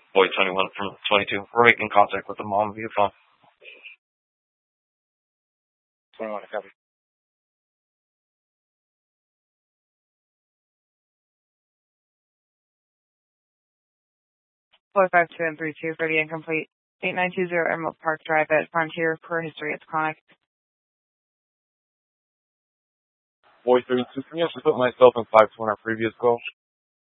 Boy 21 from 22. We're making contact with the mom via phone. 21 to copy. Boy 52 and 32, 30 incomplete. 8920 Emerald Park Drive at Frontier. Per history, it's chronic. Boy 32, can you actually put myself in 5 to our previous call?